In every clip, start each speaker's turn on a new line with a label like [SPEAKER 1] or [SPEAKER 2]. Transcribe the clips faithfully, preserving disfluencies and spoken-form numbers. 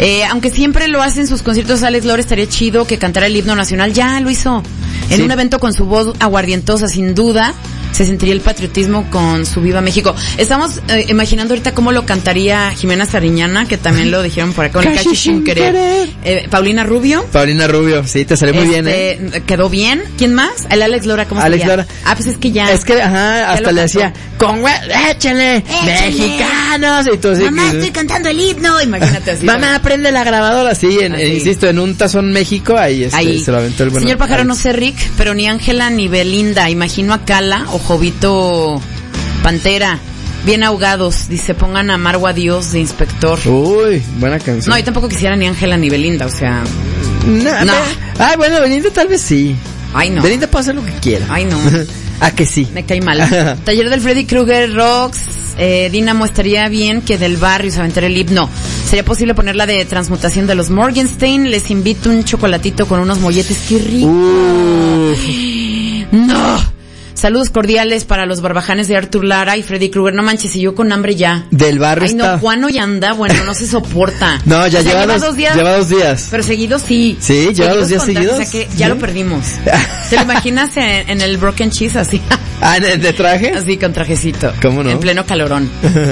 [SPEAKER 1] Eh, aunque siempre lo hace en sus conciertos Alex Lora, estaría chido que cantara el himno nacional. Ya lo hizo. En sí. un evento con su voz aguardientosa, sin duda. Se sentiría el patriotismo con su Viva México. Estamos eh, imaginando ahorita cómo lo cantaría Jimena Sariñana, que también lo dijeron por acá, con el Cachi sin querer. Eh, Paulina Rubio.
[SPEAKER 2] Paulina Rubio, sí, te salió muy
[SPEAKER 1] este,
[SPEAKER 2] bien, ¿eh?
[SPEAKER 1] Quedó bien. ¿Quién más? El Alex Lora, ¿cómo se llama? Alex Lora. Ah, pues es que ya.
[SPEAKER 2] Es que, ajá, hasta le decía, con échale, échale, mexicanos. Y todo así.
[SPEAKER 1] Mamá, que, estoy cantando el himno. Imagínate así.
[SPEAKER 2] Mamá, bueno. Prende la grabadora, sí, en, en, insisto, en un Tazón México, ahí, este, ahí. Se lo aventó el bueno.
[SPEAKER 1] Señor Pájaro, no sé, Rick, pero ni Ángela ni Belinda. Imagino a Cala o Jovito Pantera, bien ahogados, dice, pongan a Margo a Dios de inspector.
[SPEAKER 2] Uy, buena canción.
[SPEAKER 1] No, yo tampoco quisiera ni Ángela ni Belinda, o sea...
[SPEAKER 2] No. no. Ah, bueno, Belinda tal vez sí.
[SPEAKER 1] Ay, no.
[SPEAKER 2] Belinda puede hacer lo que quiera.
[SPEAKER 1] Ay, no.
[SPEAKER 2] Ah, que sí.
[SPEAKER 1] Me cae mal. Taller del Freddy Krueger Rocks, eh, Dynamo, estaría bien que del barrio se aventara el himno. ¿Sería posible ponerla de transmutación de los Morgenstein? Les invito un chocolatito con unos molletes. ¡Qué rico! Uh. ¡No! Saludos cordiales para los barbajanes de Artur Lara y Freddy Krueger. No manches, y yo con hambre ya.
[SPEAKER 2] Del barrio
[SPEAKER 1] Ay,
[SPEAKER 2] está.
[SPEAKER 1] no, Juan hoy anda, bueno, no se soporta.
[SPEAKER 2] No, ya
[SPEAKER 1] o sea,
[SPEAKER 2] lleva,
[SPEAKER 1] lleva
[SPEAKER 2] dos,
[SPEAKER 1] dos días.
[SPEAKER 2] Lleva dos días.
[SPEAKER 1] Pero seguidos sí.
[SPEAKER 2] Sí, lleva dos días
[SPEAKER 1] contra,
[SPEAKER 2] seguidos.
[SPEAKER 1] O sea que ya ¿sí? lo perdimos. ¿Te lo imaginas en, en el Broken Cheese así?
[SPEAKER 2] Ah, ¿de, de traje?
[SPEAKER 1] Así, con trajecito.
[SPEAKER 2] ¿Cómo no?
[SPEAKER 1] En pleno calorón.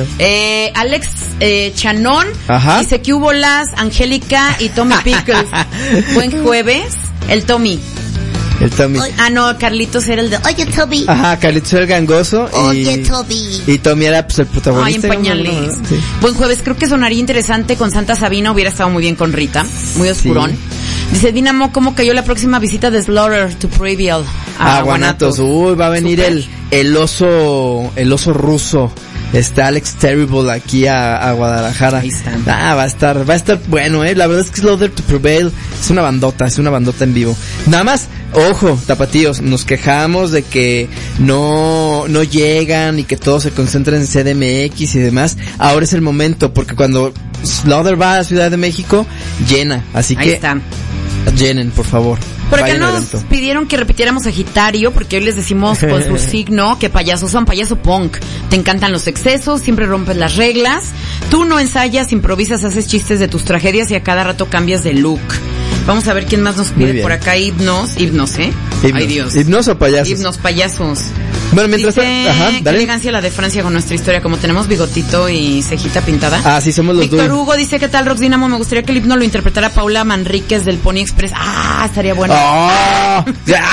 [SPEAKER 1] eh, Alex eh, Chanón.
[SPEAKER 2] Ajá.
[SPEAKER 1] Dice que hubo las Angélica y Tommy Pickles. Buen jueves. El Tommy.
[SPEAKER 2] El Tommy.
[SPEAKER 1] Ah, no, Carlitos era el de Oye, Toby.
[SPEAKER 2] Ajá, Carlitos era el gangoso.
[SPEAKER 1] Oye,
[SPEAKER 2] y,
[SPEAKER 1] Toby.
[SPEAKER 2] Y Tommy era pues el protagonista.
[SPEAKER 1] Ay, en pañales. No, no, no, sí. Buen jueves, creo que sonaría interesante con Santa Sabina, hubiera estado muy bien con Rita. Muy oscurón. Sí. Dice Dynamo, ¿cómo cayó la próxima visita de Slaughter to Previal?
[SPEAKER 2] A ah, Guanatos. Uy, va a venir el, el oso, el oso ruso. Está Alex Terrible aquí a, a Guadalajara.
[SPEAKER 1] Ahí está.
[SPEAKER 2] Ah, va a estar, va a estar bueno, eh. La verdad es que Slaughter to Prevail es una bandota, es una bandota en vivo. Nada más, ojo, tapatíos, nos quejamos de que no, no llegan y que todo se concentra en C D M X y demás. Ahora es el momento, porque cuando Slaughter va a Ciudad de México, llena. Así
[SPEAKER 1] Ahí
[SPEAKER 2] que,
[SPEAKER 1] está.
[SPEAKER 2] llenen, por favor.
[SPEAKER 1] Por acá nos pidieron que repitiéramos Sagitario, porque hoy les decimos con su signo que payasos son payaso punk. Te encantan los excesos, siempre rompes las reglas. Tú no ensayas, improvisas, haces chistes de tus tragedias y a cada rato cambias de look. Vamos a ver quién más nos pide por acá. Hipnos, hipnos, ¿eh?
[SPEAKER 2] Hipnos.
[SPEAKER 1] Ay, Dios.
[SPEAKER 2] ¿Hipnos o payasos?
[SPEAKER 1] Hipnos, payasos.
[SPEAKER 2] Bueno, mientras...
[SPEAKER 1] Dice,
[SPEAKER 2] ajá, dale.
[SPEAKER 1] qué elegancia la de Francia con nuestra historia, como tenemos bigotito y cejita pintada.
[SPEAKER 2] Ah, sí, somos los dos.
[SPEAKER 1] Víctor Hugo dice, ¿qué tal, Rox Dynamo? Me gustaría que el himno lo interpretara Paula Manríquez del Pony Express. Ah, estaría bueno.
[SPEAKER 2] Oh,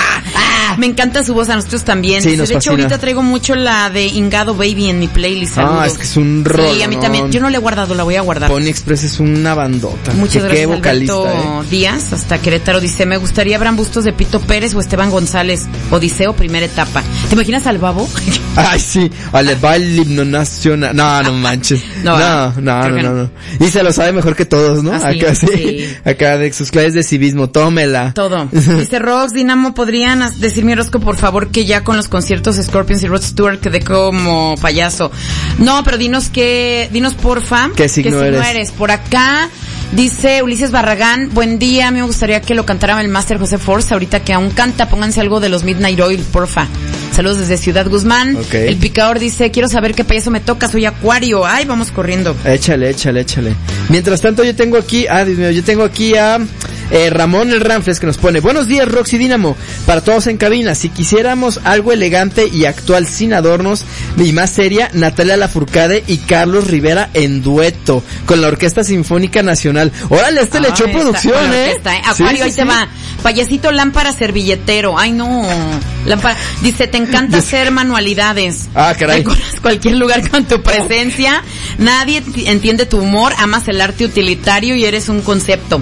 [SPEAKER 1] ah, me encanta su voz, a nosotros también.
[SPEAKER 2] Sí,
[SPEAKER 1] dice,
[SPEAKER 2] nos
[SPEAKER 1] de hecho,
[SPEAKER 2] fascina.
[SPEAKER 1] ahorita traigo mucho la de Ingado Baby en mi playlist. Saludos.
[SPEAKER 2] Ah, es que es un rollo.
[SPEAKER 1] Sí, a mí también. Yo no le he guardado, la voy a guardar.
[SPEAKER 2] Pony Express es una bandota.
[SPEAKER 1] Muchas
[SPEAKER 2] qué,
[SPEAKER 1] gracias,
[SPEAKER 2] qué vocalista,
[SPEAKER 1] Alberto
[SPEAKER 2] eh.
[SPEAKER 1] Díaz, hasta Querétaro. Dice, me gustaría Abraham Bustos de Pito Pérez o Esteban González. Odiseo, primera etapa. ¿Te imaginas al Babo?
[SPEAKER 2] Ay, sí, al va el himno nacional. No, no manches. No, no, no, no, no, no. Y se lo sabe mejor que todos, ¿no?
[SPEAKER 1] Ah, sí,
[SPEAKER 2] acá sí.
[SPEAKER 1] sí.
[SPEAKER 2] Acá de sus clases de civismo, tómela.
[SPEAKER 1] Todo. Dice Rox, Dynamo, ¿podrían decirme, Orozco, por favor, que ya con los conciertos Scorpions y Rod Stewart quedé como payaso? No, pero dinos que, dinos porfa.
[SPEAKER 2] ¿Qué signo,
[SPEAKER 1] ¿Qué signo
[SPEAKER 2] eres?
[SPEAKER 1] eres? Por acá dice Ulises Barragán, buen día, a mí me gustaría que lo cantara el Master José Force, ahorita que aún canta, pónganse algo de los Midnight Oil, porfa. Saludos desde Ciudad Guzmán.
[SPEAKER 2] Okay.
[SPEAKER 1] El picador dice, quiero saber qué payaso me toca, soy Acuario. Ay, vamos corriendo.
[SPEAKER 2] Échale, échale, échale. Mientras tanto yo tengo aquí, ah, Dios mío, yo tengo aquí a eh, Ramón el Ramfles que nos pone, buenos días Roxy Dynamo, para todos en cabina, si quisiéramos algo elegante y actual sin adornos y más seria, Natalia Lafourcade y Carlos Rivera en dueto con la Orquesta Sinfónica Nacional. Órale, este ah, le echó
[SPEAKER 1] está,
[SPEAKER 2] producción, ¿eh?
[SPEAKER 1] Orquesta, ¿eh? Acuario, sí, sí, ahí sí. te va. Payasito lámpara servilletero. Ay, no. Lámpara. Dice, te encanta hacer manualidades.
[SPEAKER 2] Ah, caray.
[SPEAKER 1] Recorres cualquier lugar con tu presencia. Nadie entiende tu humor. Amas el arte utilitario y eres un concepto.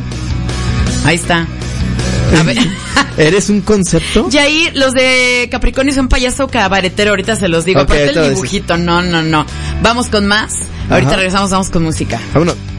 [SPEAKER 1] Ahí está. A ver.
[SPEAKER 2] ¿Eres un concepto?
[SPEAKER 1] Y ahí los de Capricornio son payaso cabaretero, ahorita se los digo.
[SPEAKER 2] Okay,
[SPEAKER 1] aparte el dibujito, no, no, no. Vamos con más. Ahorita Ajá. regresamos, vamos con música.
[SPEAKER 2] Vámonos.